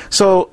So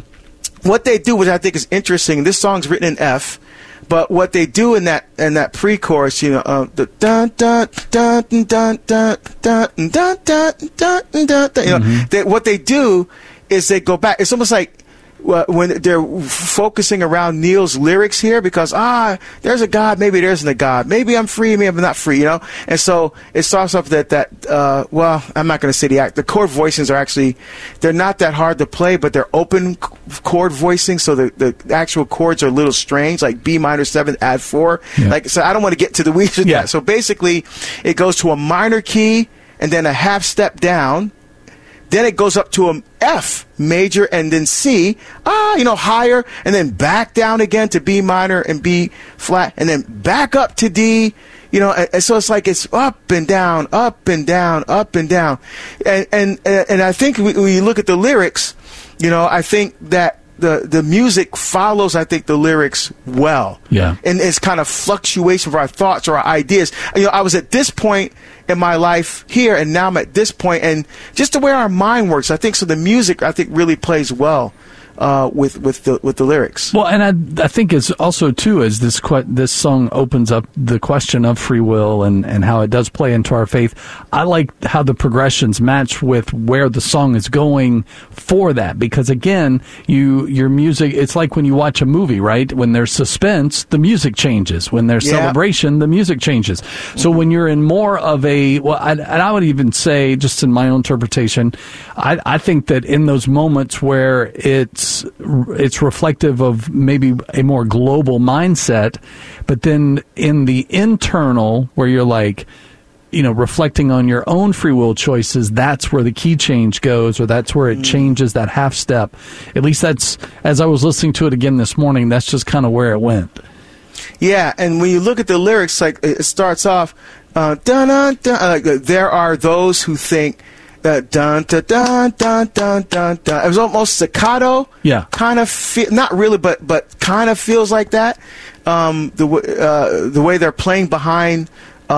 what they do, which I think is interesting, this song's written in F, but what they do in that pre-chorus, the dun dun dun dun dun dun dun dun dun dun, what they do is they go back. It's almost like when they're focusing around Neil's lyrics here, because there's a God, maybe there isn't a God, maybe I'm free, maybe I'm not free, and so it starts off that well, I'm not going to say the chord voicings are actually, they're not that hard to play, but they're open chord voicing, so the actual chords are a little strange, like B minor 7 add 4, so I don't want to get to the weeds with that. So basically it goes to a minor key and then a half step down. Then it goes up to an F major and then C, higher, and then back down again to B minor and B flat, and then back up to D, and so it's like it's up and down, up and down, up and down. And I think when you look at the lyrics, I think that the music follows, I think, the lyrics well. Yeah. And it's kind of fluctuation of our thoughts or our ideas. I was at this point in my life here, and now I'm at this point, and just the way our mind works, I think, so the music, I think, really plays well with the lyrics. Well, and I think it's also too, as this song opens up the question of free will and how it does play into our faith. I like how the progressions match with where the song is going for that, because again, your music, it's like when you watch a movie, right? When there's suspense, the music changes. When there's celebration, the music changes. So when you're in more of I would even say, just in my own interpretation, I think that in those moments where it's reflective of maybe a more global mindset, but then in the internal, where you're like, reflecting on your own free will choices, that's where the key change goes, or that's where it changes that half step. At least that's, as I was listening to it again this morning, that's just kind of where it went. Yeah, and when you look at the lyrics, like it starts off, dun, dun, dun, there are those who think that dun dun dun dun dun dun dun. It was almost staccato. Yeah, kind of not really, but kind of feels like that. The way they're playing behind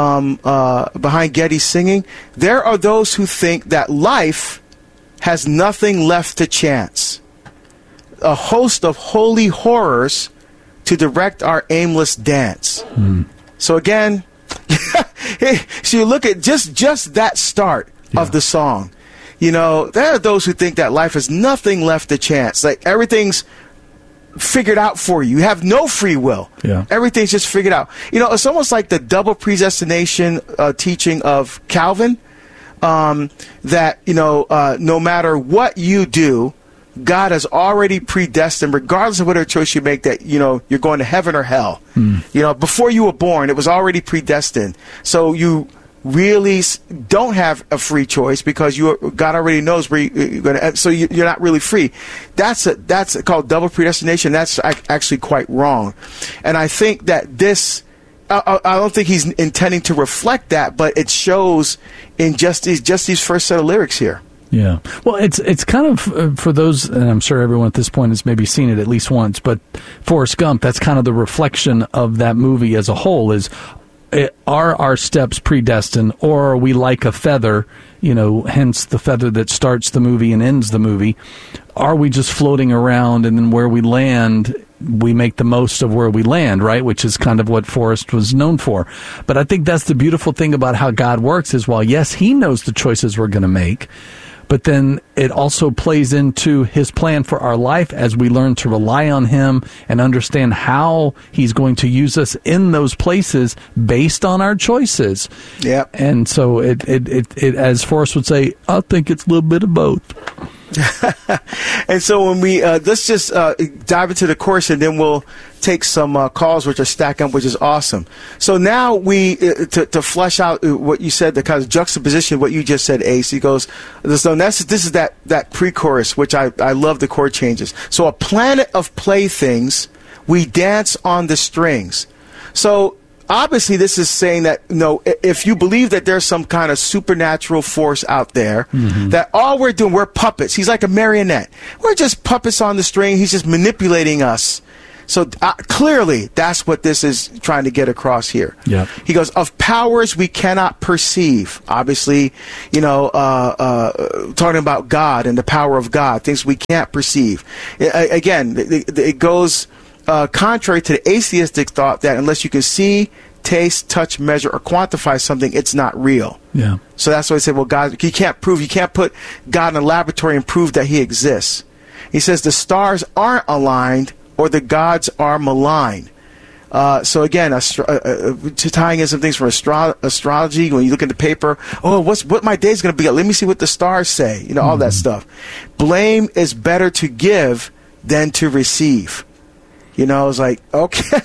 Geddy singing. There are those who think that life has nothing left to chance. A host of holy horrors to direct our aimless dance. So again, so you look at just that start of the song. There are those who think that life has nothing left to chance. Like everything's figured out for you. You have no free will. Yeah. Everything's just figured out. It's almost like the double predestination teaching of Calvin, that, no matter what you do, God has already predestined, regardless of whatever choice you make, that, you're going to heaven or hell. Before you were born, it was already predestined. So you really don't have a free choice, because God already knows where you're going to. So you're not really free. That's called double predestination. That's actually quite wrong. And I think that this, I don't think he's intending to reflect that, but it shows in just these first set of lyrics here. Yeah. Well, it's kind of, for those, and I'm sure everyone at this point has maybe seen it at least once, but Forrest Gump, that's kind of the reflection of that movie as a whole, is, are our steps predestined, or are we like a feather, hence the feather that starts the movie and ends the movie? Are we just floating around, and then where we land, we make the most of where we land, right? Which is kind of what Forrest was known for. But I think that's the beautiful thing about how God works, is while, yes, he knows the choices we're going to make, but then it also plays into his plan for our life as we learn to rely on him and understand how he's going to use us in those places based on our choices. Yeah. And so it as Forrest would say, I think it's a little bit of both. And so when we let's just dive into the chorus, and then we'll take some calls which are stacking up, which is awesome. So now we to flesh out what you said, the kind of juxtaposition of what you just said, Ace. He goes, so this is that pre-chorus, which I love the chord changes. So a planet of playthings, we dance on the strings. So obviously, this is saying that, if you believe that there's some kind of supernatural force out there, that all we're doing, we're puppets. He's like a marionette. We're just puppets on the string. He's just manipulating us So clearly, that's what this is trying to get across here. Yeah. He goes, of powers we cannot perceive. Obviously, talking about God and the power of God, things we can't perceive. Again, it goes contrary to the atheistic thought that unless you can see, taste, touch, measure, or quantify something, it's not real. Yeah. So that's why I said, well, God, you can't put God in a laboratory and prove that he exists. He says the stars aren't aligned or the gods are malign. So again, tying in some things from astrology, when you look at the paper, what my day's going to be? Let me see what the stars say. All that stuff. Blame is better to give than to receive. It's like, okay,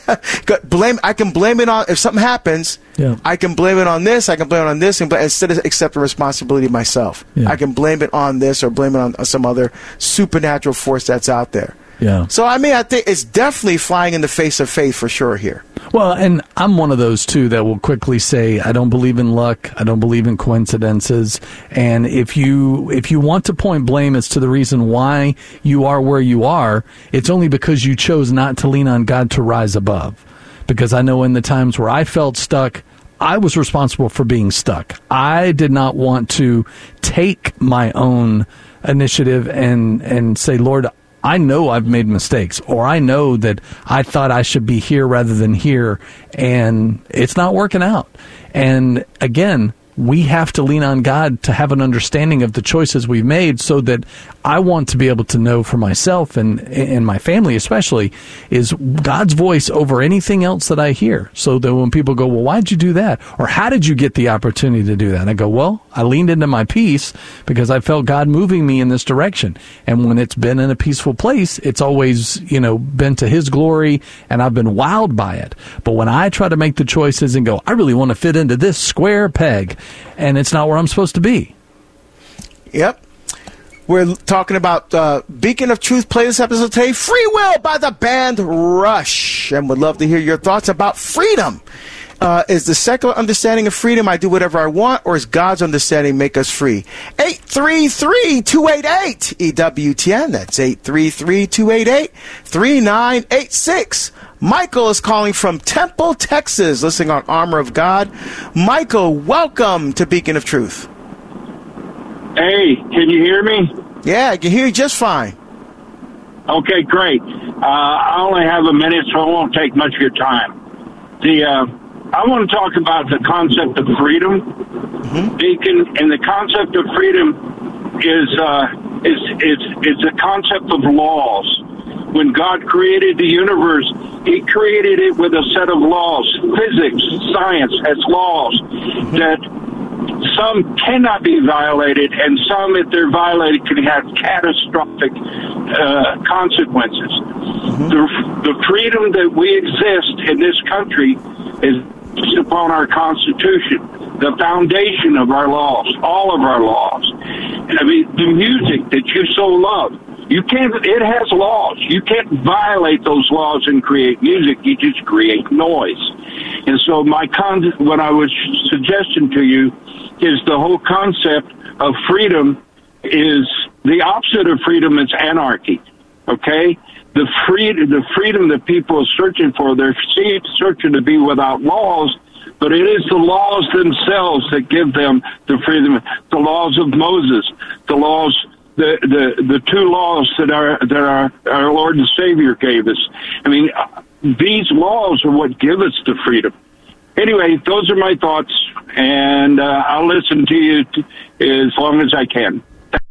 I can blame it on, if something happens, I can blame it on this, I can blame it on this, instead of accepting responsibility myself. Yeah. I can blame it on this or blame it on some other supernatural force that's out there. Yeah. So, I think it's definitely flying in the face of faith for sure here. Well, and I'm one of those, too, that will quickly say, I don't believe in luck. I don't believe in coincidences. And if you want to point blame as to the reason why you are where you are, it's only because you chose not to lean on God to rise above. Because I know in the times where I felt stuck, I was responsible for being stuck. I did not want to take my own initiative and say, Lord, I know I've made mistakes, or I know that I thought I should be here rather than here, and it's not working out. And again, we have to lean on God to have an understanding of the choices we've made, so that I want to be able to know for myself and my family especially is God's voice over anything else that I hear. So that when people go, well, why'd you do that? Or how did you get the opportunity to do that? And I go, well, I leaned into my peace because I felt God moving me in this direction. And when it's been in a peaceful place, it's always, been to his glory, and I've been wowed by it. But when I try to make the choices and go, I really want to fit into this square peg, and it's not where I'm supposed to be. Yep. We're talking about Beacon of Truth playlist episode today, Free Will by the band Rush. And would love to hear your thoughts about freedom. Is the secular understanding of freedom, I do whatever I want, or is God's understanding make us free? 833-288-EWTN. That's 833-288-3986. Michael is calling from Temple, Texas, listening on Armor of God. Michael, welcome to Beacon of Truth. Hey, can you hear me? Yeah, I can hear you just fine. Okay, great. I only have a minute, so I won't take much of your time. I want to talk about the concept of freedom, Deacon, and the concept of freedom is a concept of laws. When God created the universe, he created it with a set of laws. Physics, science has laws that some cannot be violated, and some, if they're violated, can have catastrophic consequences. The freedom that we exist in this country is based upon our Constitution, the foundation of our laws, all of our laws. The music that you so love, it has laws. You can't violate those laws and create music. You just create noise. And so what I was suggesting to you is the whole concept of freedom is the opposite of freedom is anarchy. Okay? The freedom that people are searching for, they're searching to be without laws, but it is the laws themselves that give them the freedom. The laws of Moses, the laws, the two laws that our Lord and Savior gave us. These laws are what give us the freedom. Anyway, those are my thoughts, and I'll listen to you as long as I can.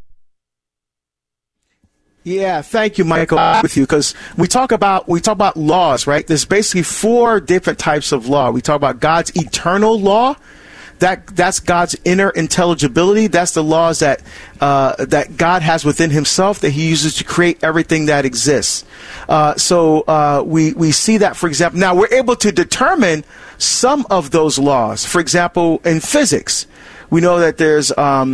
Yeah, thank you, Michael. With you, because we talk about laws, right? There's basically 4 different types of law. We talk about God's eternal law. That's God's inner intelligibility. That's the laws that God has within himself that he uses to create everything that exists. So we see that, for example. Now, we're able to determine some of those laws. For example, in physics, we know that there's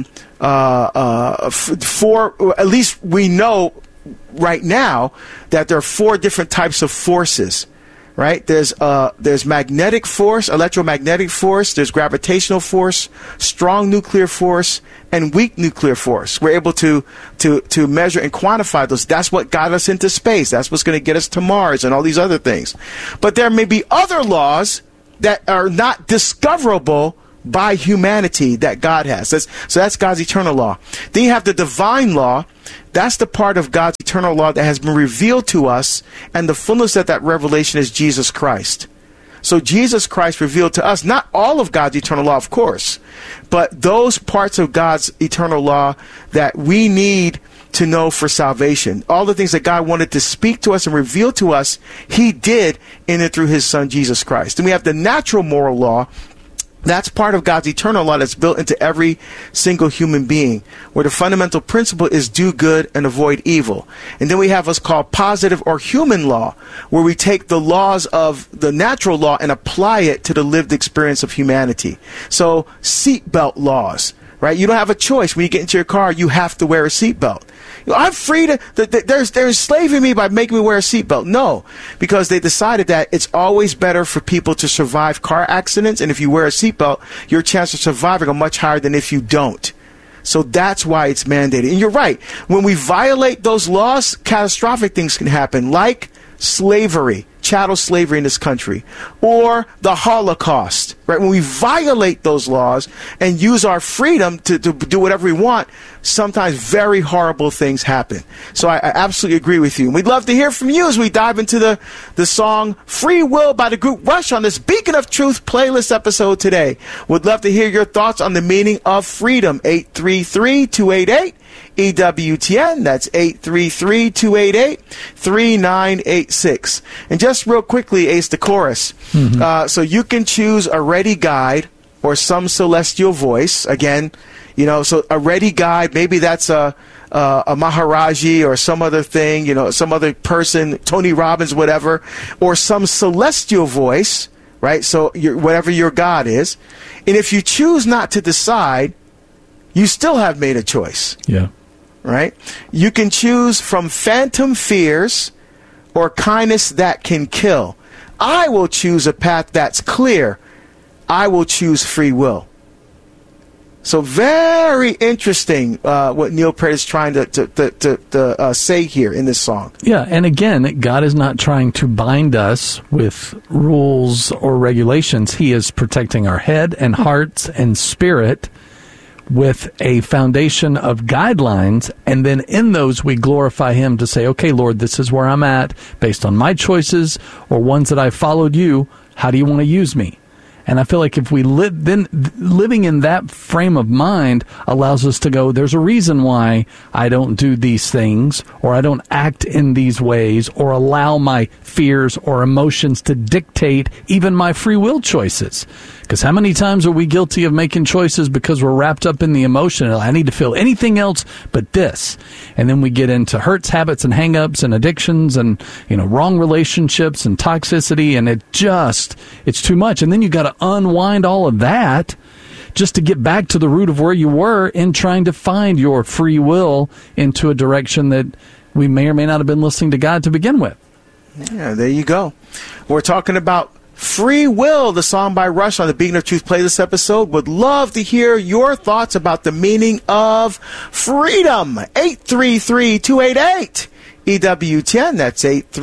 4, at least we know right now that there are 4 different types of forces. right? There's magnetic force, electromagnetic force, there's gravitational force, strong nuclear force, and weak nuclear force. We're able to measure and quantify those. That's what got us into space. That's what's going to get us to Mars and all these other things. But there may be other laws that are not discoverable by humanity that God has. So that's God's eternal law. Then you have the divine law. That's the part of God's eternal law that has been revealed to us, and the fullness of that revelation is Jesus Christ. So Jesus Christ revealed to us not all of God's eternal law, of course, but those parts of God's eternal law that we need to know for salvation. All the things that God wanted to speak to us and reveal to us, he did in and through his son, Jesus Christ. And we have the natural moral law. That's part of God's eternal law that's built into every single human being, where the fundamental principle is do good and avoid evil. And then we have what's called positive or human law, where we take the laws of the natural law and apply it to the lived experience of humanity. So seatbelt laws, right? You don't have a choice. When you get into your car, you have to wear a seatbelt. I'm free to, they're enslaving me by making me wear a seatbelt. No, because they decided that it's always better for people to survive car accidents. And if you wear a seatbelt, your chance of surviving are much higher than if you don't. So that's why it's mandated. And you're right. When we violate those laws, catastrophic things can happen, like slavery, chattel slavery in this country, or the Holocaust, right? When we violate those laws and use our freedom to do whatever we want, sometimes very horrible things happen. So I absolutely agree with you. And we'd love to hear from you as we dive into the song Free Will by the group Rush on this Beacon of Truth playlist episode today. We'd love to hear your thoughts on the meaning of freedom. 833-288 EWTN. That's 833-288-3986. And just real quickly, Ace, the chorus. So you can choose a ready guide or some celestial voice. Again, so a ready guide, maybe that's a Maharaji or some other thing, some other person, Tony Robbins, whatever, or some celestial voice, right? So whatever your God is. And if you choose not to decide, you still have made a choice. Yeah. Right? You can choose from phantom fears or kindness that can kill. I will choose a path that's clear. I will choose free will. So very interesting what Neil Peart is trying to say here in this song. Yeah, and again, God is not trying to bind us with rules or regulations. He is protecting our head and hearts and spirit with a foundation of guidelines, and then in those we glorify him to say, okay, Lord, this is where I'm at based on my choices or ones that I followed you. How do you want to use me? And I feel like if we living in that frame of mind allows us to go, there's a reason why I don't do these things, or I don't act in these ways, or allow my fears or emotions to dictate even my free will choices. Because how many times are we guilty of making choices because we're wrapped up in the emotion? I need to feel anything else but this. And then we get into hurts, habits, and hang-ups and addictions and, wrong relationships and toxicity, and it's too much. And then you got to unwind all of that just to get back to the root of where you were in trying to find your free will into a direction that we may or may not have been listening to God to begin with. Yeah, there you go. We're talking about Free Will, the song by Rush on the Beacon of Truth playlist episode. Would love to hear your thoughts about the meaning of freedom. 833-288 EWTN. That's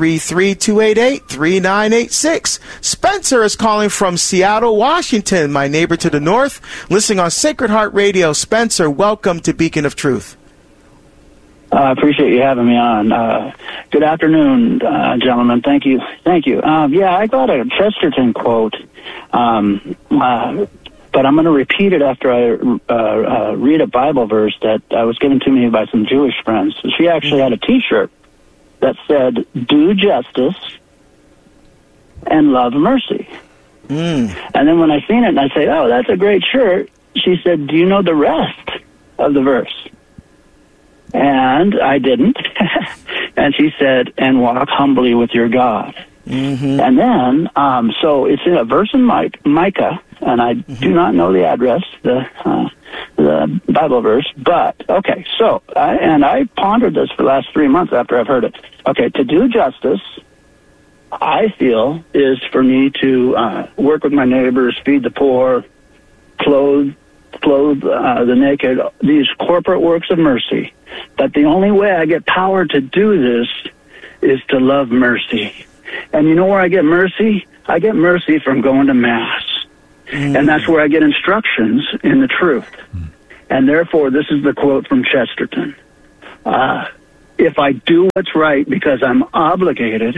833-288-3986. Spencer is calling from Seattle, Washington, my neighbor to the north, listening on Sacred Heart Radio. Spencer, welcome to Beacon of Truth. I appreciate you having me on. Good afternoon, gentlemen. Thank you. I got a Chesterton quote, but I'm going to repeat it after I read a Bible verse that was given to me by some Jewish friends. She actually had a T-shirt that said, "Do justice and love mercy." And then when I seen it and I say, "Oh, that's a great shirt," she said, "Do you know the rest of the verse?" And I didn't. And she said, "And walk humbly with your God." And then, so it's in a verse in Micah, and I do not know the address, the Bible verse, but, okay, so, I pondered this for the last 3 months after I've heard it. Okay, to do justice, I feel is for me to work with my neighbors, feed the poor, clothe the naked, these corporate works of mercy. But the only way I get power to do this is to love mercy. And you know where I get mercy? I get mercy from going to Mass. And that's where I get instructions in the truth. And therefore, this is the quote from Chesterton. If I do what's right because I'm obligated,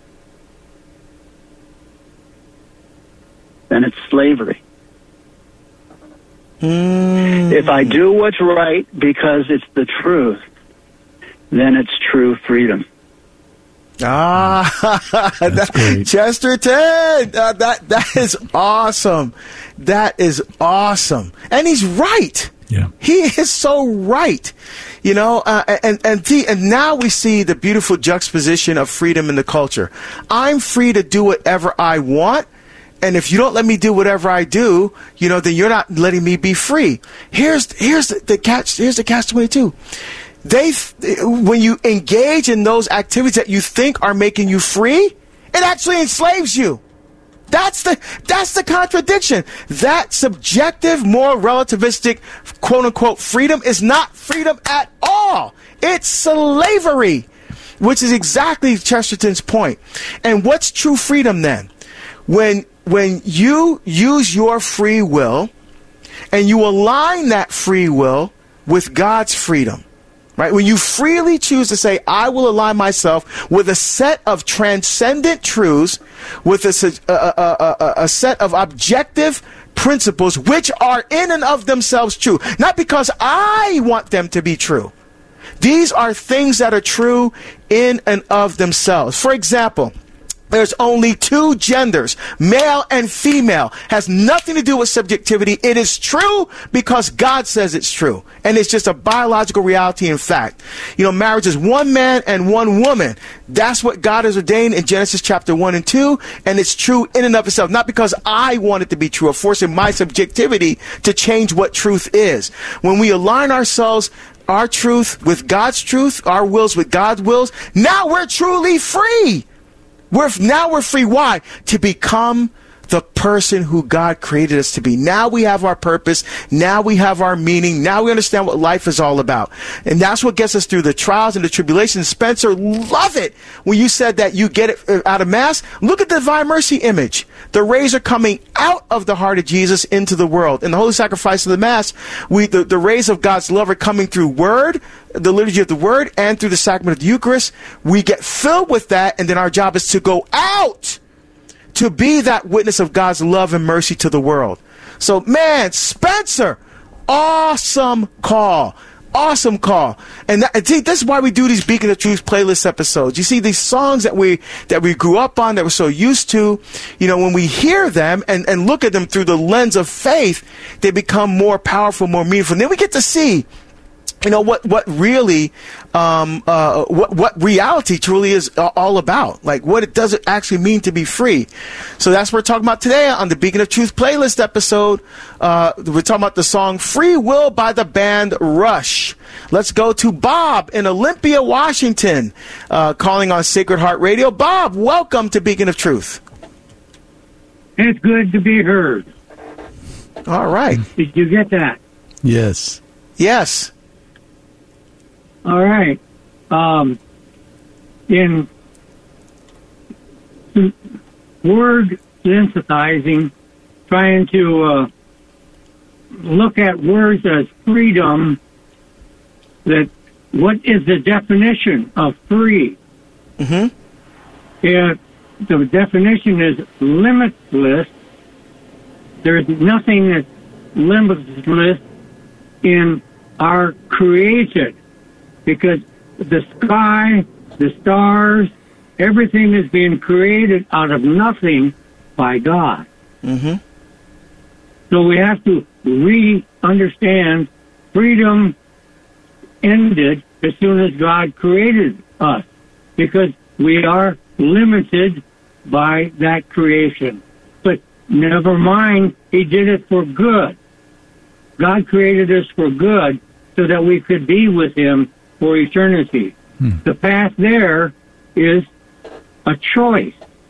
then it's slavery. If I do what's right because it's the truth, then it's true freedom. Chesterton, that is awesome. That is awesome, and he's right. Yeah, he is so right. You know, and now we see the beautiful juxtaposition of freedom in the culture. I'm free to do whatever I want. And if you don't let me do whatever I do, you know, then you're not letting me be free. Here's the catch. Here's the catch-22. When you engage in those activities that you think are making you free, it actually enslaves you. That's the contradiction. That subjective, more relativistic, quote-unquote, freedom is not freedom at all. It's slavery, which is exactly Chesterton's point. And what's true freedom then? When you use your free will and you align that free will with God's freedom, right? When you freely choose to say, I will align myself with a set of transcendent truths, with a set of objective principles which are in and of themselves true, not because I want them to be true. These are things that are true in and of themselves. For example, there's only two genders, male and female. Has nothing to do with subjectivity. It is true because God says it's true. And it's just a biological reality and fact. You know, marriage is one man and one woman. That's what God has ordained in Genesis chapter 1 and 2. And it's true in and of itself. Not because I want it to be true or forcing my subjectivity to change what truth is. When we align ourselves, our truth with God's truth, our wills with God's wills, now we're truly free. We're free. Why? To become the person who God created us to be. Now we have our purpose. Now we have our meaning. Now we understand what life is all about. And that's what gets us through the trials and the tribulations. Spencer, love it when you said that you get it out of Mass. Look at the Divine Mercy image. The rays are coming out of the heart of Jesus into the world. In the Holy Sacrifice of the Mass, the rays of God's love are coming through Word, the liturgy of the Word, and through the sacrament of the Eucharist. We get filled with that, and then our job is to go out to be that witness of God's love and mercy to the world. So, man, Spencer, awesome call. Awesome call. And see, this is why we do these Beacon of Truth playlist episodes. You see, these songs that we grew up on, that we're so used to, you know, when we hear them and look at them through the lens of faith, they become more powerful, more meaningful. And then we get to see, you know, what really, what reality truly is all about. Like, what it does actually mean to be free. So that's what we're talking about today on the Beacon of Truth playlist episode. We're talking about the song Free Will by the band Rush. Let's go to Bob in Olympia, Washington, calling on Sacred Heart Radio. Bob, welcome to Beacon of Truth. It's good to be heard. All right. Did you get that? Yes. Yes. All right. In word synthesizing, trying to look at words as freedom, that what is the definition of free? Mm-hmm. If the definition is limitless, there's nothing that's limitless in our created. Because the sky, the stars, everything is being created out of nothing by God. Mm-hmm. So we have to understand freedom ended as soon as God created us, because we are limited by that creation. But never mind, He did it for good. God created us for good so that we could be with Him for eternity. The path there is a choice.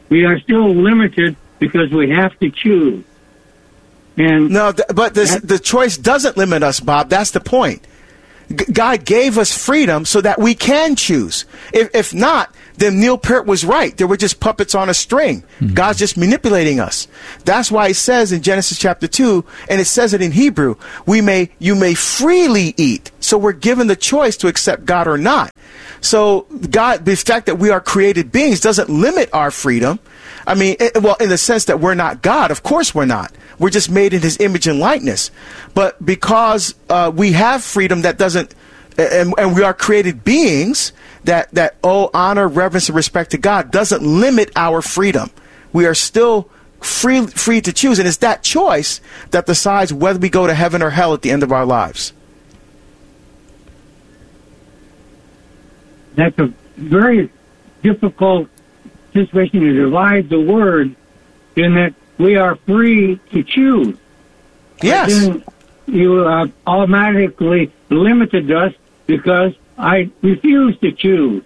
we are still limited because we have to choose. And no, but the choice doesn't limit us, Bob. That's the point. God gave us freedom so that we can choose. If not, then Neil Peart was right. They were just puppets on a string. Mm-hmm. God's just manipulating us. That's why it says in Genesis chapter 2, and it says it in Hebrew, you may freely eat. So we're given the choice to accept God or not. So God, the fact that we are created beings doesn't limit our freedom. I mean, in the sense that we're not God, of course we're not. We're just made in his image and likeness. But because we have freedom that doesn't, and we are created beings that owe honor, reverence, and respect to God, doesn't limit our freedom. We are still free to choose. And it's that choice that decides whether we go to heaven or hell at the end of our lives. That's a very difficult situation to divide the word in that we are free to choose. Yes. But then you automatically limited us because I refuse to choose.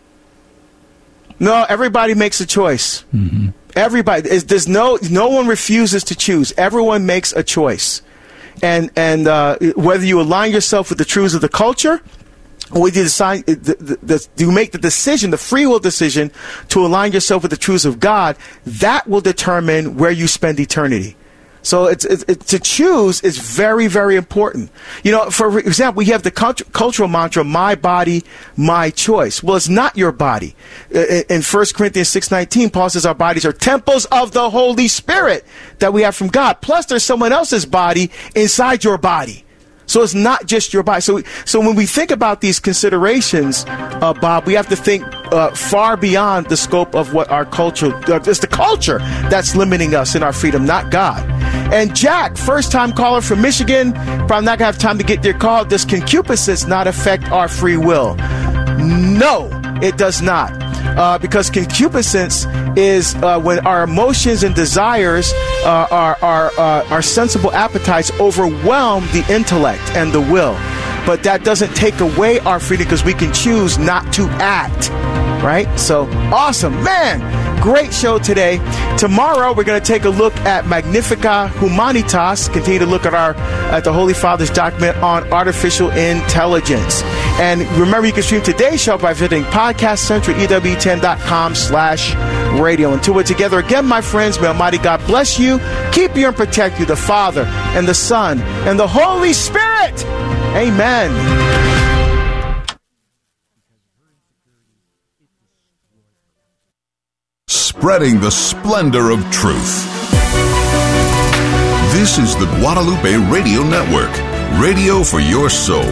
No, everybody makes a choice. Mm-hmm. Everybody. There's no one refuses to choose. Everyone makes a choice. And whether you align yourself with the truths of the culture, or you decide, you make the decision, the free will decision, to align yourself with the truths of God, that will determine where you spend eternity. So to choose is very, very important. You know, for example, we have the cultural mantra, my body, my choice. Well, it's not your body. In 1 Corinthians 6:19, Paul says our bodies are temples of the Holy Spirit that we have from God. Plus, there's someone else's body inside your body. So it's not just your body. So when we think about these considerations, Bob, we have to think far beyond the scope of what our culture, it's the culture that's limiting us in our freedom, not God. And Jack, first-time caller from Michigan, probably not going to have time to get your call. Does concupiscence not affect our free will? No, it does not. Because concupiscence is when our emotions and desires, our sensible appetites overwhelm the intellect and the will. But that doesn't take away our freedom because we can choose not to act. Right? So, awesome. Man, great show today. Tomorrow, we're going to take a look at Magnifica Humanitas, continue to look at the Holy Father's document on artificial intelligence. And remember, you can stream today's show by visiting Podcast Central, EWTN.com/radio. Until we're together again, my friends, may Almighty God bless you, keep you and protect you, the Father and the Son and the Holy Spirit. Amen. Spreading the splendor of truth. This is the Guadalupe Radio Network, radio for your soul.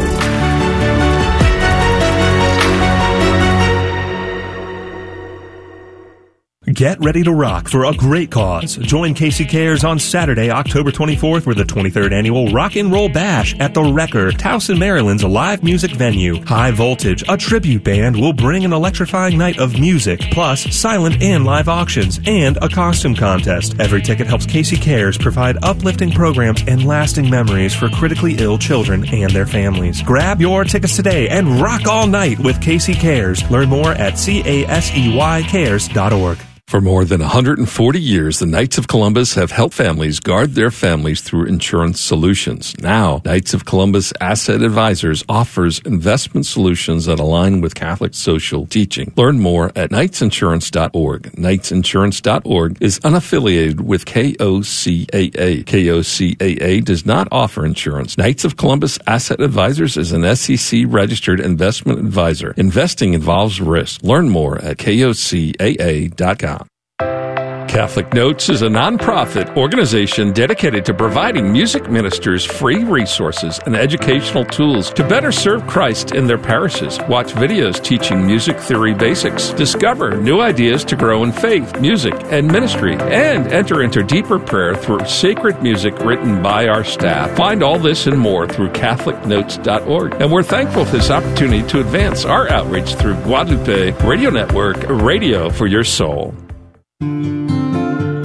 Get ready to rock for a great cause. Join Casey Cares on Saturday, October 24th for the 23rd Annual Rock and Roll Bash at The Wrecker, Towson, Maryland's live music venue. High Voltage, a tribute band, will bring an electrifying night of music, plus silent and live auctions, and a costume contest. Every ticket helps Casey Cares provide uplifting programs and lasting memories for critically ill children and their families. Grab your tickets today and rock all night with Casey Cares. Learn more at CASEYcares.org. For more than 140 years, the Knights of Columbus have helped families guard their families through insurance solutions. Now, Knights of Columbus Asset Advisors offers investment solutions that align with Catholic social teaching. Learn more at knightsinsurance.org. Knightsinsurance.org is unaffiliated with KOCAA. KOCAA does not offer insurance. Knights of Columbus Asset Advisors is an SEC-registered investment advisor. Investing involves risk. Learn more at KOCAA.com. Catholic Notes is a nonprofit organization dedicated to providing music ministers free resources and educational tools to better serve Christ in their parishes. Watch videos teaching music theory basics, discover new ideas to grow in faith, music, and ministry, and enter into deeper prayer through sacred music written by our staff. Find all this and more through CatholicNotes.org. And we're thankful for this opportunity to advance our outreach through Guadalupe Radio Network, radio for your soul.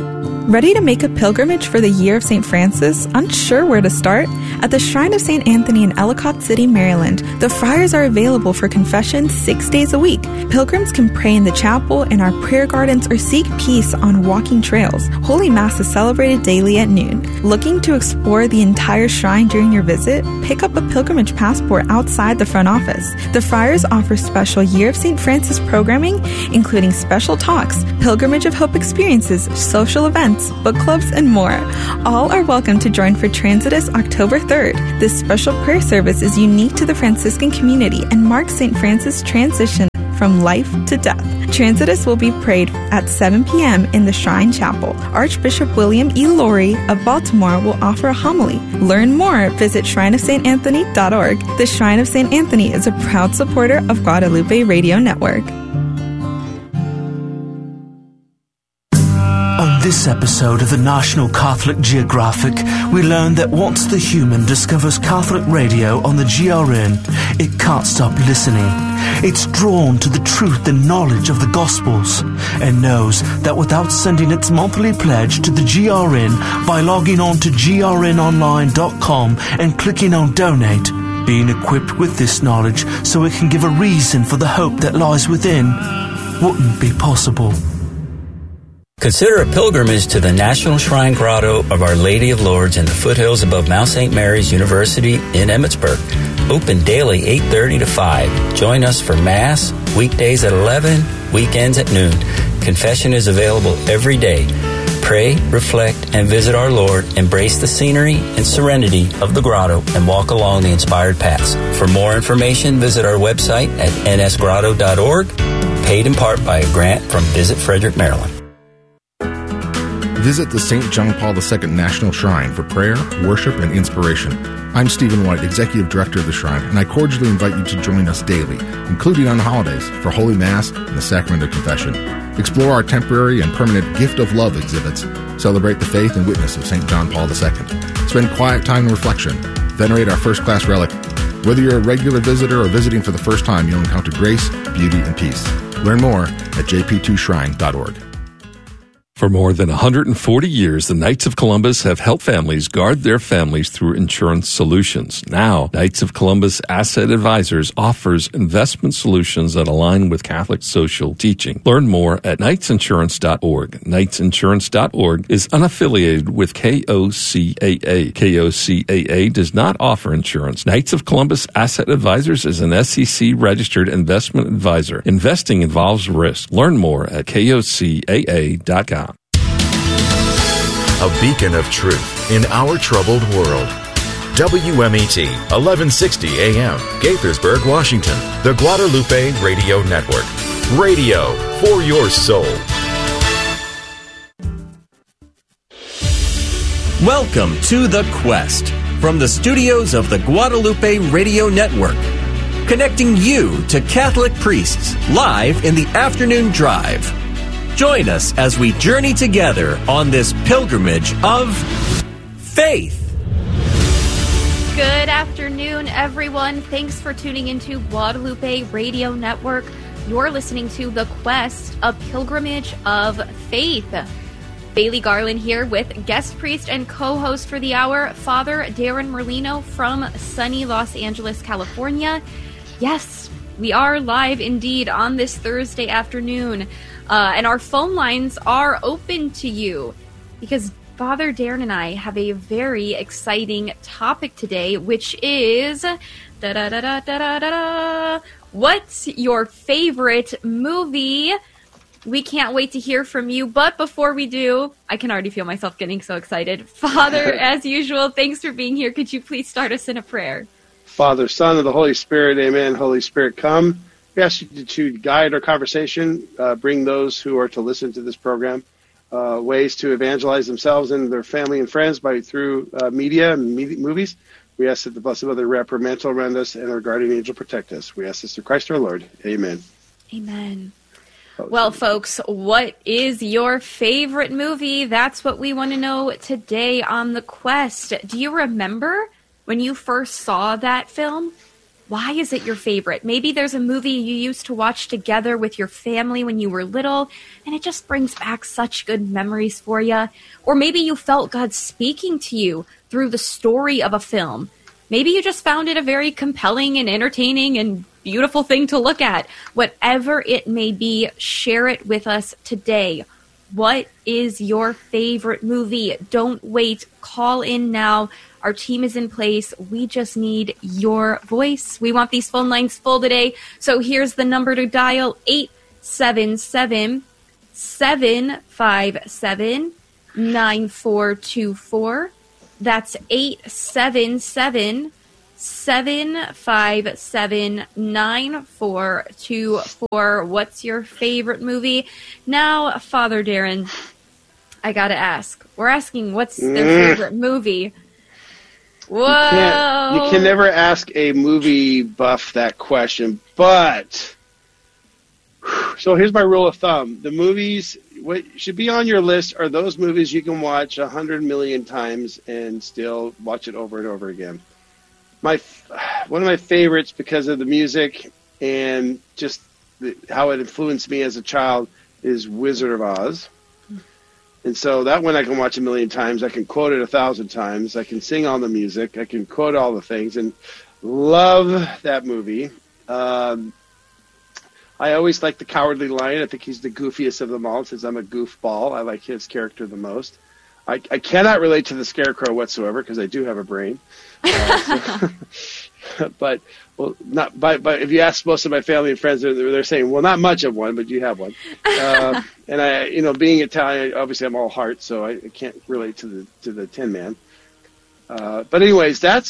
Ready to make a pilgrimage for the Year of St. Francis? Unsure where to start? At the Shrine of St. Anthony in Ellicott City, Maryland, the friars are available for confession 6 days a week. Pilgrims can pray in the chapel, in our prayer gardens, or seek peace on walking trails. Holy Mass is celebrated daily at noon. Looking to explore the entire shrine during your visit? Pick up a pilgrimage passport outside the front office. The friars offer special Year of St. Francis programming, including special talks, Pilgrimage of Hope experiences, social events, book clubs, and more. All are welcome to join for Transitus October 3rd. This special prayer service is unique to the Franciscan community and marks St. Francis' transition from life to death. Transitus will be prayed at 7 p.m. in the Shrine Chapel. Archbishop William E. Laurie of Baltimore will offer a homily. Learn more, visit shrineofstanthony.org. The Shrine of St. Anthony is a proud supporter of Guadalupe Radio Network. On this episode of the National Catholic Geographic, we learn that once the human discovers Catholic radio on the GRN, it can't stop listening. It's drawn to the truth and knowledge of the Gospels and knows that without sending its monthly pledge to the GRN by logging on to grnonline.com and clicking on Donate, being equipped with this knowledge so it can give a reason for the hope that lies within wouldn't be possible. Consider a pilgrimage to the National Shrine Grotto of Our Lady of Lourdes in the foothills above Mount St. Mary's University in Emmitsburg. Open daily 8:30 to 5. Join us for Mass, weekdays at 11, weekends at noon. Confession is available every day. Pray, reflect, and visit our Lord. Embrace the scenery and serenity of the grotto and walk along the inspired paths. For more information, visit our website at nsgrotto.org, paid in part by a grant from Visit Frederick, Maryland. Visit the St. John Paul II National Shrine for prayer, worship, and inspiration. I'm Stephen White, Executive Director of the Shrine, and I cordially invite you to join us daily, including on holidays, for Holy Mass and the Sacrament of Confession. Explore our temporary and permanent Gift of Love exhibits. Celebrate the faith and witness of St. John Paul II. Spend quiet time in reflection. Venerate our first-class relic. Whether you're a regular visitor or visiting for the first time, you'll encounter grace, beauty, and peace. Learn more at jp2shrine.org. For more than 140 years, the Knights of Columbus have helped families guard their families through insurance solutions. Now, Knights of Columbus Asset Advisors offers investment solutions that align with Catholic social teaching. Learn more at knightsinsurance.org. Knightsinsurance.org is unaffiliated with KOCAA. KOCAA does not offer insurance. Knights of Columbus Asset Advisors is an SEC-registered investment advisor. Investing involves risk. Learn more at KOCAA.com. A beacon of truth in our troubled world. WMET, 1160 AM, Gaithersburg, Washington. The Guadalupe Radio Network. Radio for your soul. Welcome to The Quest from the studios of the Guadalupe Radio Network. Connecting you to Catholic priests live in the afternoon drive. Join us as we journey together on this pilgrimage of faith. Good afternoon, everyone. Thanks for tuning into Guadalupe Radio Network. You're listening to The Quest, a pilgrimage of faith. Bailey Garland here with guest priest and co-host for the hour, Father Darren Merlino from sunny Los Angeles, California. Yes, we are live indeed on this Thursday afternoon. And our phone lines are open to you because Father Darren and I have a very exciting topic today, which is what's your favorite movie? We can't wait to hear from you. But before we do, I can already feel myself getting so excited. Father, as usual, thanks for being here. Could you please start us in a prayer? Father, Son, and the Holy Spirit, amen. Holy Spirit, come. We ask you to guide our conversation, bring those who are to listen to this program ways to evangelize themselves and their family and friends through media and movies. We ask that the Blessed Mother wrap her mantle around us and our guardian angel protect us. We ask this through Christ our Lord. Amen. Amen. Well, folks, what is your favorite movie? That's what we want to know today on The Quest. Do you remember when you first saw that film? Why is it your favorite? Maybe there's a movie you used to watch together with your family when you were little, and it just brings back such good memories for you. Or maybe you felt God speaking to you through the story of a film. Maybe you just found it a very compelling and entertaining and beautiful thing to look at. Whatever it may be, share it with us today. What is your favorite movie? Don't wait. Call in now. Our team is in place. We just need your voice. We want these phone lines full today. So here's the number to dial, 877-757-9424. That's 877-757-9424. What's your favorite movie? Now, Father Darren, I gotta ask. We're asking what's their favorite movie. Whoa! You can never ask a movie buff that question, but so here's my rule of thumb. The movies, what should be on your list are those movies you can watch 100 million times and still watch it over and over again. One of my favorites, because of the music and just how it influenced me as a child, is Wizard of Oz. And so that one I can watch 1 million times. I can quote it 1,000 times. I can sing all the music. I can quote all the things, and love that movie. I always like the Cowardly Lion. I think he's the goofiest of them all, since I'm a goofball. I like his character the most. I cannot relate to the Scarecrow whatsoever, because I do have a brain. But if you ask most of my family and friends, they're saying, well, not much of one, but you have one. And I, being Italian, obviously I'm all heart, so I can't relate to the Tin Man. But anyways, there's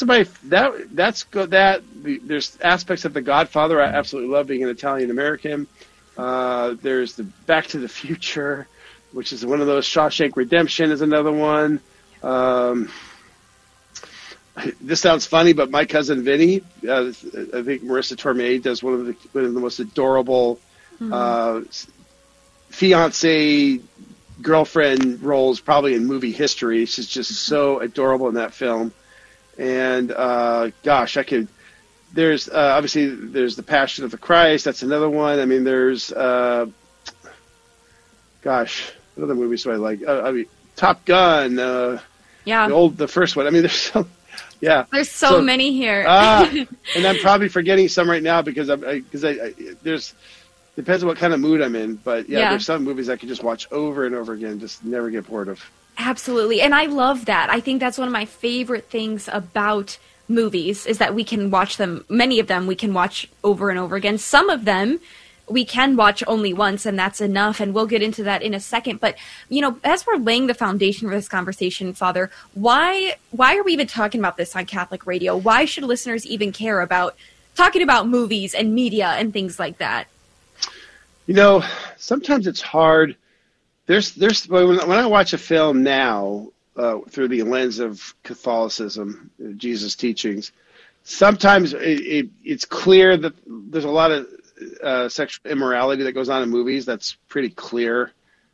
aspects of The Godfather I absolutely love, being an Italian American. There's the Back to the Future, which is one of those. Shawshank Redemption is another one. This sounds funny, but My Cousin Vinny, I think Marissa Tomei does one of the most adorable fiancé girlfriend roles probably in movie history. She's just so adorable in that film. And there's obviously there's The Passion of the Christ. That's another one. I mean, there's what other movies do I like? Top Gun. The first one. I mean, there's so. Yeah, there's so many here. And I'm probably forgetting some right now because there's depends on what kind of mood I'm in. But there's some movies I can just watch over and over again, just never get bored of. Absolutely, and I love that. I think that's one of my favorite things about movies is that we can watch them. Many of them we can watch over and over again. Some of them we can watch only once, and that's enough, and we'll get into that in a second. But, as we're laying the foundation for this conversation, Father, why are we even talking about this on Catholic radio? Why should listeners even care about talking about movies and media and things like that? Sometimes it's hard. When I watch a film now through the lens of Catholicism, Jesus' teachings, sometimes it's clear that there's a lot of sexual immorality that goes on in movies. That's pretty clear.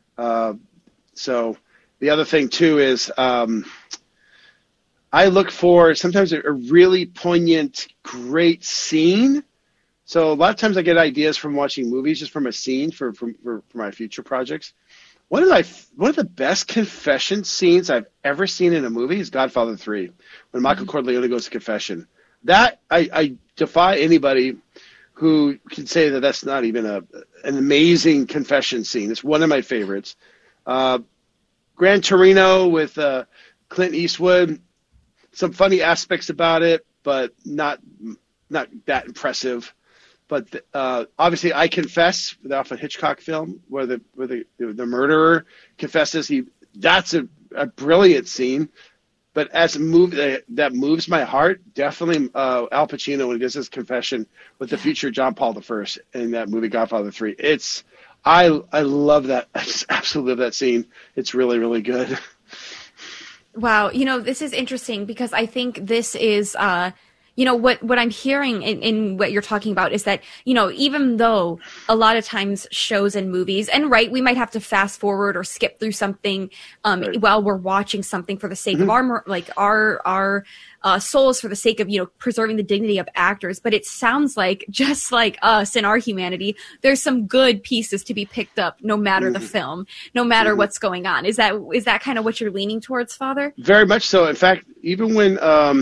So the other thing too is I look for sometimes a really poignant, great scene. So a lot of times I get ideas from watching movies, just from a scene for my future projects. One of the best confession scenes I've ever seen in a movie is Godfather 3, when Michael Corleone goes to confession. That I defy anybody who can say that that's not even an amazing confession scene. It's one of my favorites. Gran Torino with Clint Eastwood, some funny aspects about it, but not that impressive. But obviously, I Confess, the Alfred Hitchcock film, where the murderer confesses. That's a brilliant scene. But as a movie that moves my heart, definitely Al Pacino when he does his confession with the future John Paul I in that movie Godfather 3. I love that. I just absolutely love that scene. It's really, really good. Wow. This is interesting because I think this is, you know, what I'm hearing in what you're talking about is that, you know, even though a lot of times shows and movies, and right, we might have to fast forward or skip through something while we're watching something for the sake of our souls, for the sake of, you know, preserving the dignity of actors. But it sounds like, just like us in our humanity, there's some good pieces to be picked up no matter the film, no matter what's going on. Is that kind of what you're leaning towards, Father? Very much so. In fact, even when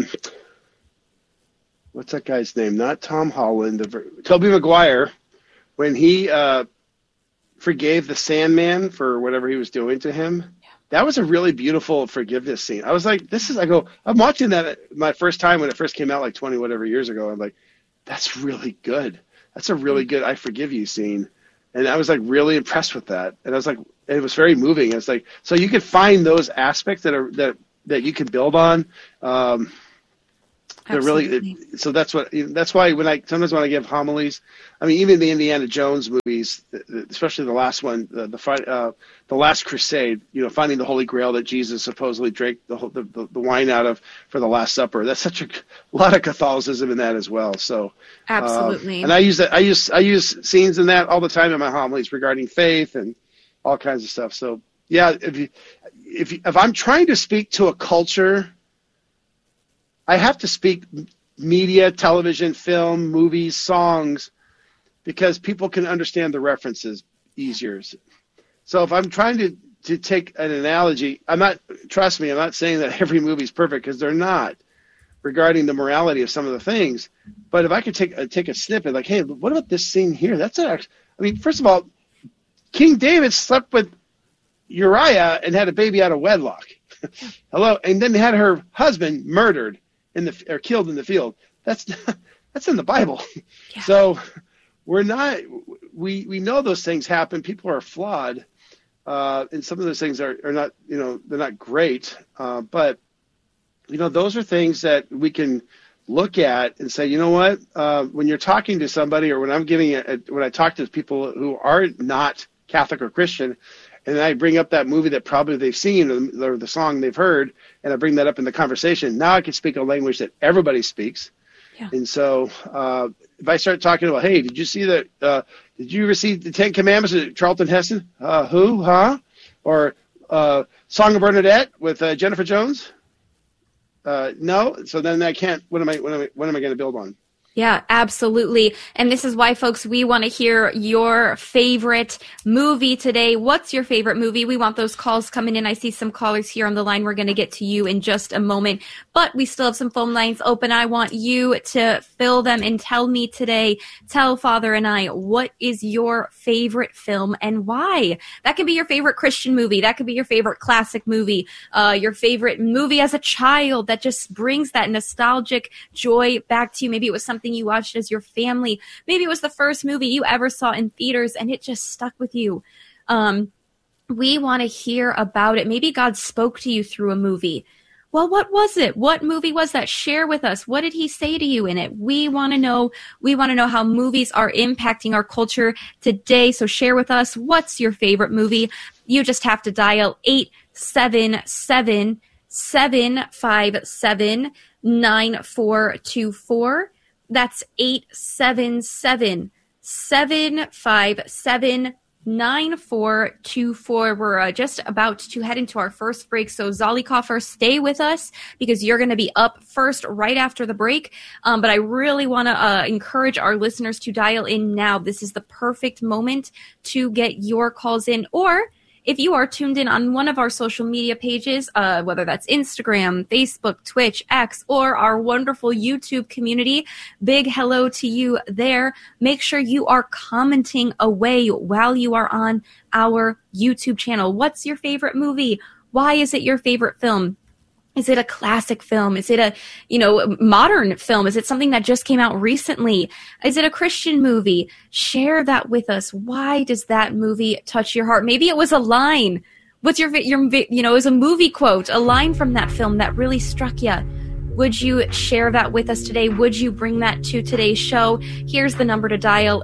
what's that guy's name? Not Tom Holland, Tobey Maguire, when he forgave the Sandman for whatever he was doing to him. That was a really beautiful forgiveness scene. I was like, I'm watching that my first time when it first came out, like 20 whatever years ago. I'm like, that's really good. That's a really good I forgive you scene. And I was like really impressed with that. And I was like, it was very moving. It's like, so you can find those aspects that you can build on. They're really, so that's why sometimes when I give homilies, I mean, even the Indiana Jones movies, especially the last one, the Last Crusade, you know, finding the Holy Grail that Jesus supposedly drank the wine out of for the Last Supper. That's such a lot of Catholicism in that as well. So absolutely. And I use scenes in that all the time in my homilies regarding faith and all kinds of stuff. So yeah, if I'm trying to speak to a culture, I have to speak media, television, film, movies, songs, because people can understand the references easier. So if I'm trying to take an analogy, trust me, I'm not saying that every movie is perfect, because they're not, regarding the morality of some of the things. But if I could take a snippet, like, hey, what about this scene here? First of all, King David slept with Uriah and had a baby out of wedlock. Hello, and then had her husband murdered or killed in the field. That's in the Bible. Yeah. So we know those things happen. People are flawed, and some of those things are not, you know, they're not great. But you know, those are things that we can look at and say, you know what, when you're talking to somebody, or when I'm when I talk to people who are not Catholic or Christian, and I bring up that movie that probably they've seen, or the song they've heard, and I bring that up in the conversation, now I can speak a language that everybody speaks. Yeah. And so if I start talking about, hey, did you see did you receive the Ten Commandments of Charlton Heston? Who? Huh? Or Song of Bernadette with Jennifer Jones? No. So then I can't. What am I going to build on? Yeah, absolutely. And this is why, folks, we want to hear your favorite movie today. What's your favorite movie? We want those calls coming in. I see some callers here on the line. We're going to get to you in just a moment, but we still have some phone lines open. I want you to fill them and tell me today, tell Father and I, what is your favorite film and why? That could be your favorite Christian movie. That could be your favorite classic movie, your favorite movie as a child that just brings that nostalgic joy back to you. Maybe it was something you watched as your family. Maybe it was the first movie you ever saw in theaters and it just stuck with you. We want to hear about it. Maybe God spoke to you through a movie. Well, what was it? What movie was that? Share with us. What did he say to you in it? We want to know. We want to know how movies are impacting our culture today. So share with us. What's your favorite movie? You just have to dial 877-757-9424. That's 877-757-9424. We're just about to head into our first break. So Zollikoffer, stay with us because you're going to be up first right after the break. But I really want to encourage our listeners to dial in now. This is the perfect moment to get your calls in, or if you are tuned in on one of our social media pages, whether that's Instagram, Facebook, Twitch, X, or our wonderful YouTube community, big hello to you there. Make sure you are commenting away while you are on our YouTube channel. What's your favorite movie? Why is it your favorite film? Is it a classic film? Is it a, modern film? Is it something that just came out recently? Is it a Christian movie? Share that with us. Why does that movie touch your heart? Maybe it was a line. What's it was a movie quote, a line from that film that really struck you. Would you share that with us today? Would you bring that to today's show? Here's the number to dial,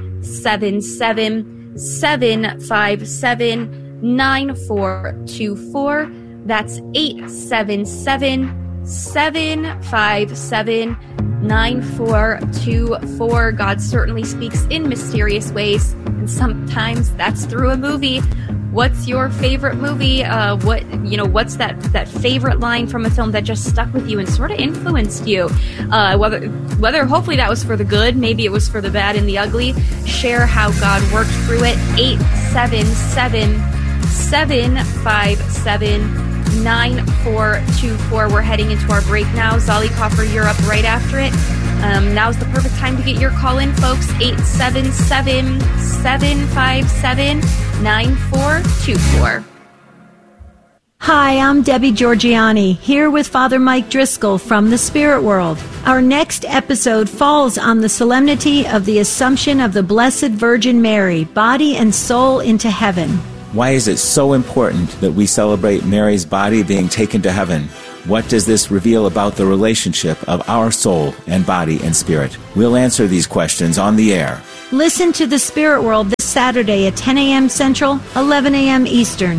877-757-9424. That's 877-757-9424. 9424. God certainly speaks in mysterious ways, and sometimes that's through a movie. What's your favorite movie? What's that favorite line from a film that just stuck with you and sort of influenced you? Whether hopefully that was for the good, maybe it was for the bad and the ugly. Share how God worked through it. 877-757-9424. We're heading into our break now. Zollicoffer, you're up right after it. Now's the perfect time to get your call in, folks. 877-757-9424. Hi, I'm Debbie Georgiani, here with Father Mike Driscoll from the Spirit World. Our next episode falls on the solemnity of the Assumption of the Blessed Virgin Mary, body and soul, into heaven. Why is it so important that we celebrate Mary's body being taken to heaven? What does this reveal about the relationship of our soul and body and spirit? We'll answer these questions on the air. Listen to the Spirit World this Saturday at 10 a.m. Central, 11 a.m. Eastern.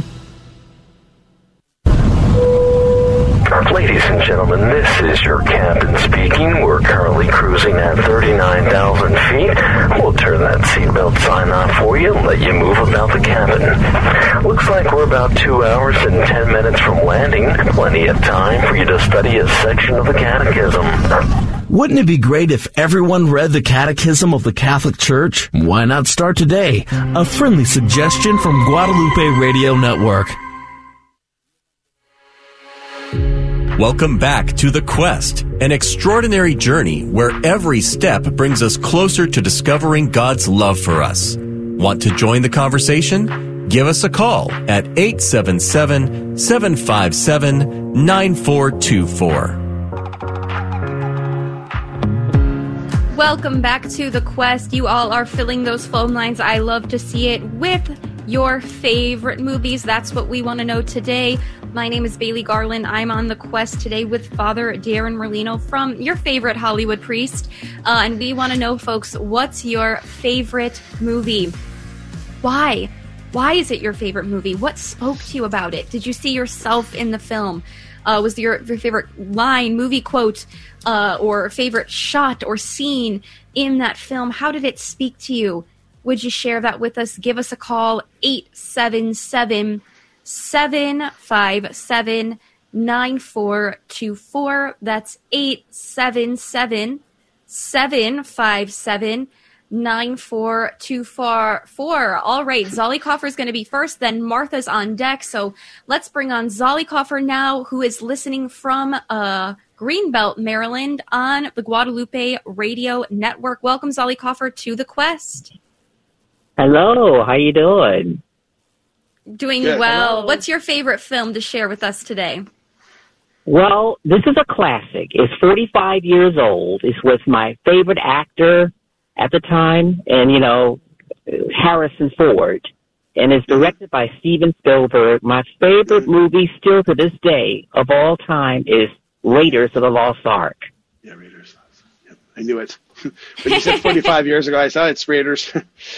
Ladies and gentlemen, this is your captain speaking. We're currently cruising at 39,000 feet. We'll turn that seatbelt sign off for you and let you move about the cabin. Looks like we're about 2 hours and 10 minutes from landing. Plenty of time for you to study a section of the Catechism. Wouldn't it be great if everyone read the Catechism of the Catholic Church? Why not start today? A friendly suggestion from Guadalupe Radio Network. Welcome back to The Quest, an extraordinary journey where every step brings us closer to discovering God's love for us. Want to join the conversation? Give us a call at 877-757-9424. Welcome back to The Quest. You all are filling those phone lines. I love to see it with your favorite movies. That's what we want to know today. My name is Bailey Garland. I'm on The Quest today with Father Darren Merlino from your favorite Hollywood priest. And we want to know, folks, what's your favorite movie? Why? Why is it your favorite movie? What spoke to you about it? Did you see yourself in the film? Was your favorite line, movie quote, or favorite shot or scene in that film? How did it speak to you? Would you share that with us? Give us a call, 877-757-9424. That's 877-757-9424. All right, Zollicoffer is going to be first, then Martha's on deck. So let's bring on Zollicoffer now, who is listening from Greenbelt, Maryland, on the Guadalupe Radio Network. Welcome, Zollicoffer, to The Quest. Hello, how you doing? Doing Good. well. Hello. What's your favorite film to share with us today? Well, this is a classic. It's 45 years old. It's with my favorite actor at the time, and, Harrison Ford. And it's directed by Steven Spielberg. My favorite movie still to this day of all time is Raiders of the Lost Ark. Yeah, Raiders. Yep, I knew it. When you said 45 years ago, I saw it's Raiders.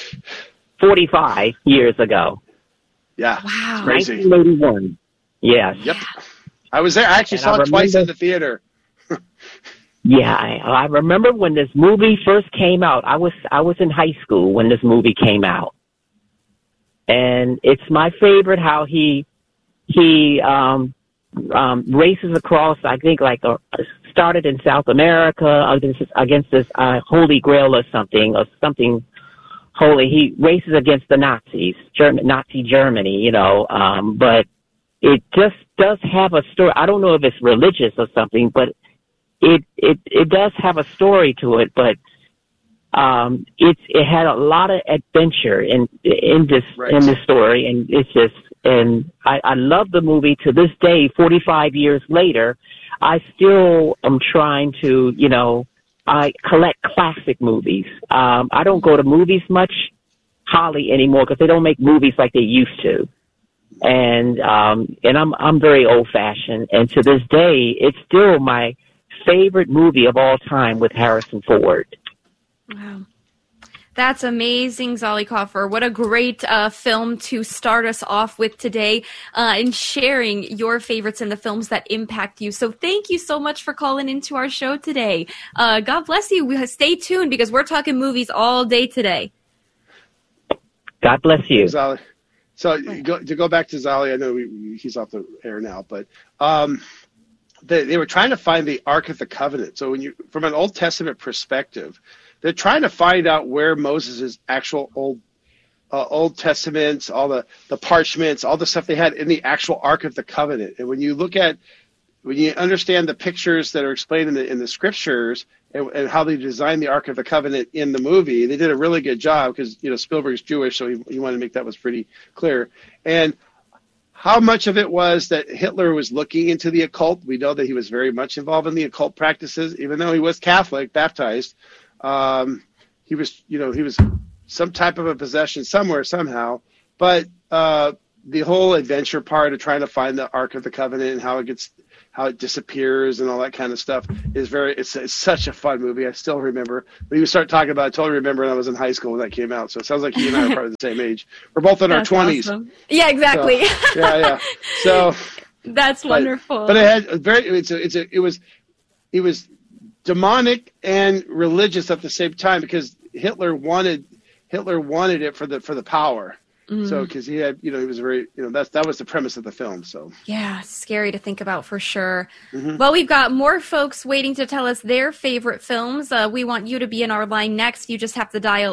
45 years ago. Yeah. Wow. It's crazy. 1981. Yes. Yep. I was there. I actually saw it twice in the theater. Yeah, I remember when this movie first came out. I was in high school when this movie came out. And it's my favorite how he races across, I think, started in South America against this Holy Grail or something holy. He races against the Nazis, Nazi Germany, but it just does have a story. I don't know if it's religious or something, but it does have a story to it, but it had a lot of adventure in this story, and it's just, and I love the movie to this day. 45 years later, I still am trying to, I collect classic movies. I don't go to movies much, Holly, anymore, because they don't make movies like they used to. And I'm very old fashioned, and to this day, it's still my favorite movie of all time with Harrison Ford. Wow. That's amazing, Zollicoffer. What a great film to start us off with today in sharing your favorites and the films that impact you. So thank you so much for calling into our show today. God bless you. Stay tuned because we're talking movies all day today. God bless you. Zolly. So to go back to Zolly, I know he's off the air now, but they were trying to find the Ark of the Covenant. So from an Old Testament perspective, they're trying to find out where Moses' actual Old Testaments, all the parchments, all the stuff they had in the actual Ark of the Covenant. And when you understand the pictures that are explained in the scriptures and how they designed the Ark of the Covenant in the movie, they did a really good job because Spielberg's Jewish, so he wanted to make that was pretty clear. And how much of it was that Hitler was looking into the occult? We know that he was very much involved in the occult practices, even though he was Catholic, baptized. He was some type of a possession somewhere, somehow. But the whole adventure part of trying to find the Ark of the Covenant and how it disappears and all that kind of stuff is it's such a fun movie. I still remember when you start talking about it. I totally remember when I was in high school when that came out. So it sounds like you and I are probably the same age. We're both in our 20s. Awesome. Yeah, exactly. So, yeah. So that's wonderful. But it had it was demonic and religious at the same time because Hitler wanted it for the power. So because he had he was very that was the premise of the film. So yeah, scary to think about for sure. Well, we've got more folks waiting to tell us their favorite films. We want you to be in our line next. You just have to dial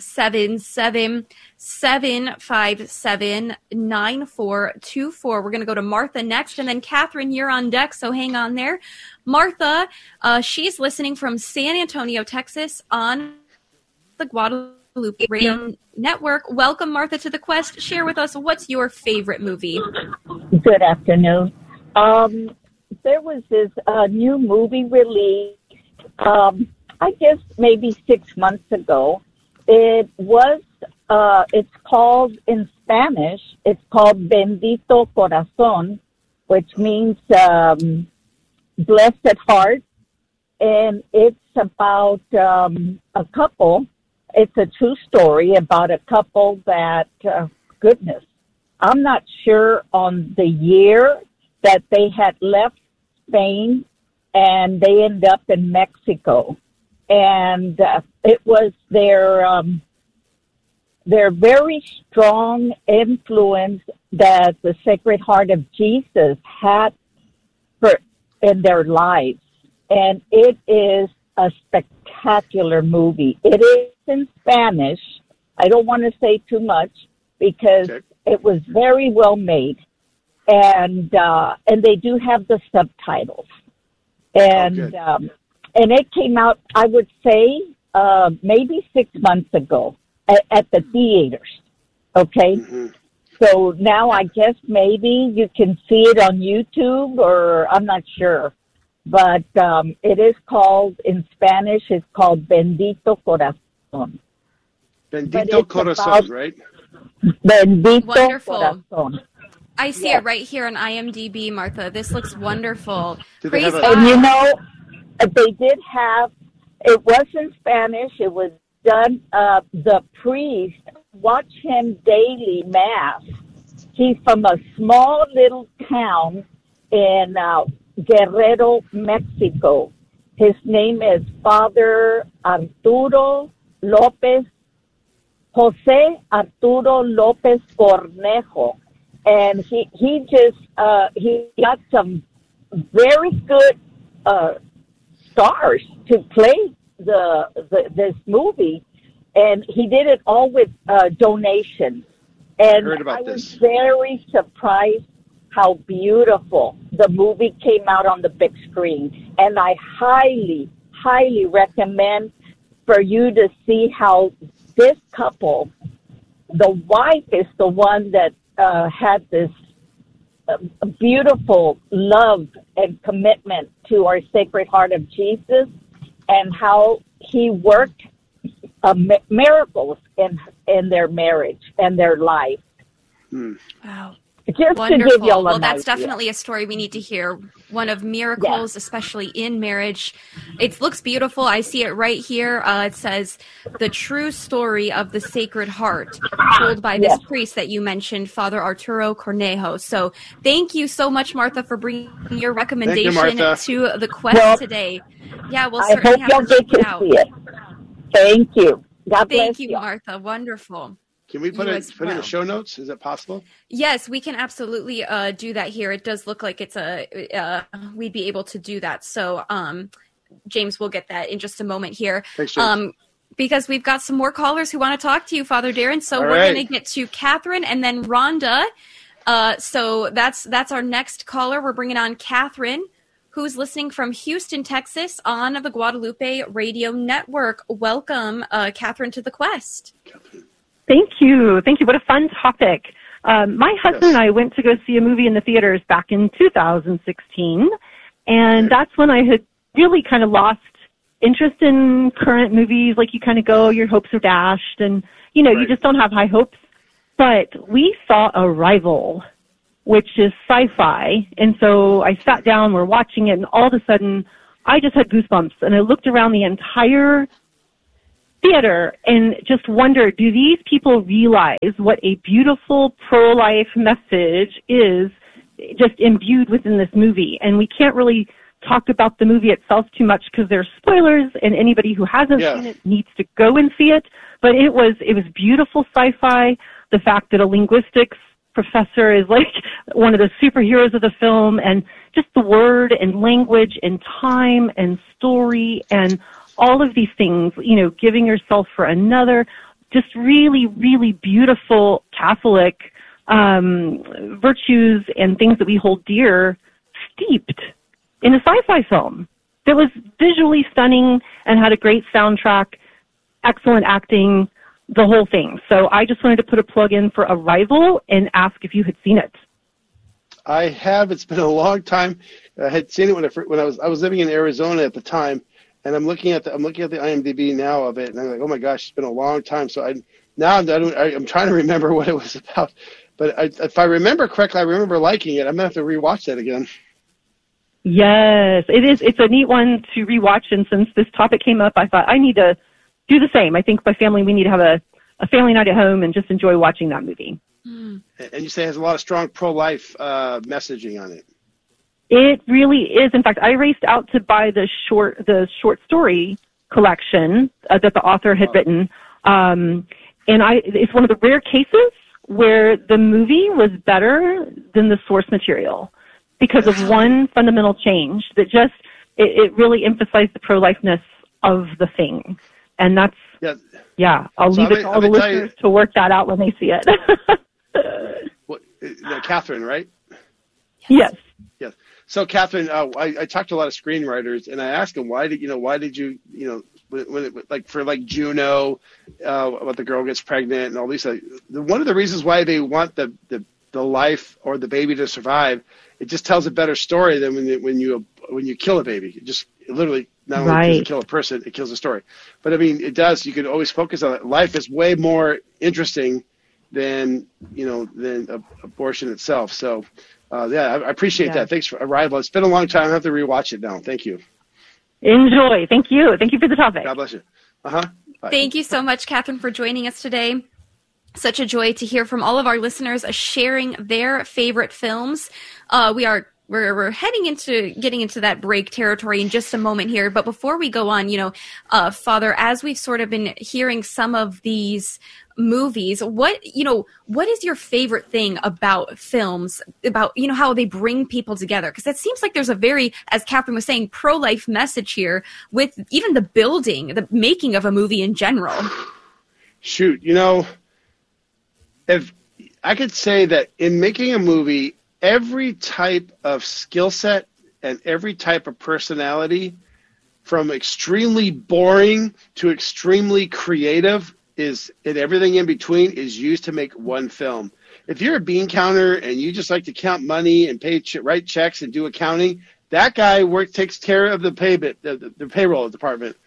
877-757-9424. We're going to go to Martha next, and then Catherine, you're on deck, so hang on there. Martha, she's listening from San Antonio, Texas, on the Guadalupe Radio Network. Welcome, Martha, to the Quest. Share with us, what's your favorite movie? Good afternoon. There was this new movie released, I guess maybe 6 months ago. It's called, in Spanish, it's called Bendito Corazón, which means blessed heart. And it's about a couple. It's a true story about a couple that, goodness, I'm not sure on the year that they had left Spain and they end up in Mexico. And it was their very strong influence that the Sacred Heart of Jesus had in their lives. And it is a spectacular movie. It is in Spanish. I don't want to say too much because it was very well made, and they do have the subtitles, and it came out, I would say, maybe 6 months ago at the theaters. Okay, so now I guess maybe you can see it on YouTube, or I'm not sure. But it is called, in Spanish, it's called Bendito Corazón. Bendito Corazón, right? Bendito Wonderful. Corazón. I see it right here on IMDb, Martha. This looks wonderful. Praise God. And they did have, it was in Spanish, it was done, the priest, watch him daily mass. He's from a small little town in Guerrero, Mexico. His name is Father José Arturo López Cornejo. And he got some very good stars to play this movie, and he did it all with donations. And I was very surprised how beautiful the movie came out on the big screen. And I highly, highly recommend for you to see how this couple, the wife is the one that had this beautiful love and commitment to our Sacred Heart of Jesus, and how he worked miracles in their marriage and their life. Wow. Just Wonderful. to give y'all well, an that's idea. definitely a story we need to hear. One of miracles, especially in marriage. It looks beautiful. I see it right here. It says, the true story of the Sacred Heart, told by this priest that you mentioned, Father Arturo Cornejo. So thank you so much, Martha, for bringing your recommendation to the quest today. Yeah, we'll I certainly hope y'all have to check get it to out. see it. Thank you. God bless Thank you, y'all. Martha. Wonderful. Can we put You it as in the well. show notes? Is that possible? Yes, we can absolutely do that here. It does look like it's we'd be able to do that. So, James, we'll get that in just a moment here. Thanks, James. Because we've got some more callers who want to talk to you, Father Darren. So All we're right. going to get to Catherine and then Rhonda. So that's our next caller. We're bringing on Catherine, who's listening from Houston, Texas, on the Guadalupe Radio Network. Welcome, Catherine, to the Quest. Thank you. Thank you. What a fun topic. My husband and I went to go see a movie in the theaters back in 2016, and that's when I had really kind of lost interest in current movies. Like, you kind of go, your hopes are dashed, and, you know, you just don't have high hopes. But we saw Arrival, which is sci-fi, and so I sat down, we're watching it, and all of a sudden, I just had goosebumps, and I looked around the entire theater and just wondered, do these people realize what a beautiful pro-life message is just imbued within this movie? And we can't really talk about the movie itself too much because there's spoilers, and anybody who hasn't seen it needs to go and see it. But it was beautiful sci-fi. The fact that a linguistics professor is like one of the superheroes of the film, and just the word and language and time and story and all of these things, you know, giving yourself for another, just really, really beautiful Catholic virtues and things that we hold dear, steeped in a sci-fi film that was visually stunning and had a great soundtrack, excellent acting, the whole thing. So I just wanted to put a plug in for Arrival and ask if you had seen it. I have. It's been a long time. I had seen it when I was living in Arizona at the time, and I'm looking at the IMDb now of it, and I'm like, oh my gosh, it's been a long time. So I'm trying to remember what it was about. But if I remember correctly, I remember liking it. I'm gonna have to rewatch that again. Yes, it is. It's a neat one to rewatch, and since this topic came up, I thought I need to do the same. I think my family, we need to have a family night at home and just enjoy watching that movie. And you say it has a lot of strong pro-life messaging on it. It really is. In fact, I raced out to buy the short story collection that the author had written, and it's one of the rare cases where the movie was better than the source material because of one fundamental change that just it really emphasized the pro-lifeness of the thing. And that's, I'll leave it to all the listeners to work that out when they see it. Catherine, right? Yes. Yes. So, Catherine, I talked to a lot of screenwriters, and I asked them, why did you, for Juno, about the girl gets pregnant and all these things. One of the reasons why they want the life or the baby to survive, it just tells a better story than when you kill a baby. It literally not only does it kill a person, it kills a story. But I mean, it does. You can always focus on it. Life is way more interesting than abortion itself. So, I appreciate that. Thanks for Arrival. It's been a long time. I have to rewatch it now. Thank you. Enjoy. Thank you. Thank you for the topic. God bless you. Thank you so much, Catherine, for joining us today. Such a joy to hear from all of our listeners sharing their favorite films. We're heading into getting into that break territory in just a moment here. But before we go on, Father, as we've sort of been hearing some of these movies, what is your favorite thing about films, about, how they bring people together? Because it seems like there's a very, as Catherine was saying, pro-life message here with even the making of a movie in general. Shoot, if I could say that in making a movie, every type of skill set and every type of personality, from extremely boring to extremely creative, and everything in between, is used to make one film. If you're a bean counter and you just like to count money and write checks and do accounting, that guy takes care of the payroll department.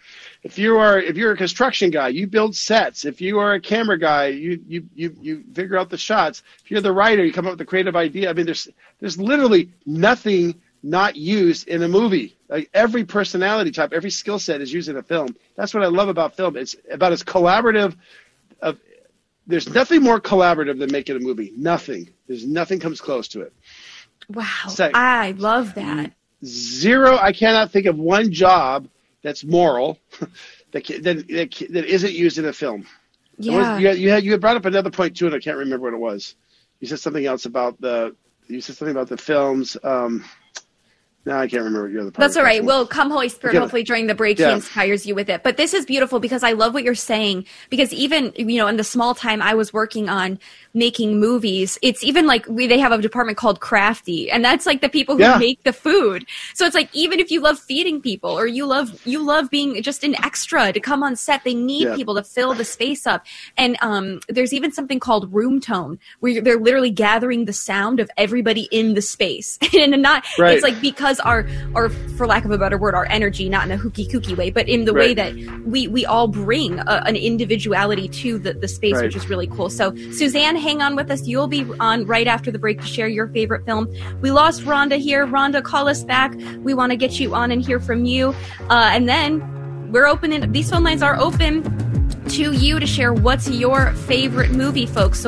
If you're a construction guy, you build sets. If you are a camera guy, you figure out the shots. If you're the writer, you come up with a creative idea. I mean, there's literally nothing not used in a movie. Like every personality type, every skill set is used in a film. That's what I love about film. It's about as collaborative. There's nothing more collaborative than making a movie. Nothing. There's nothing comes close to it. Wow, I love that. Zero. I cannot think of one job that's moral that isn't used in a film. Yeah. You had brought up another point too, and I can't remember what it was. You said something else about the films. No, I can't remember your other part. That's all right. Well, come Holy Spirit, hopefully during the break, he Yeah. inspires you with it. But this is beautiful because I love what you're saying. Because even, in the small time I was working on making movies, it's even like they have a department called Crafty, and that's like the people who make the food. So it's like, even if you love feeding people or you love being just an extra to come on set, they need people to fill the space up. And there's even something called room tone, where they're literally gathering the sound of everybody in the space. And it's like, because our, for lack of a better word, our energy, not in a hooky kooky way, but in the way that we all bring an individuality to the space, which is really cool. So Suzanne, hang on with us. You'll be on right after the break to share your favorite film. We lost Rhonda here. Rhonda, call us back. We want to get you on and hear from you. And then we're opening, these phone lines are open to you to share what's your favorite movie, folks. So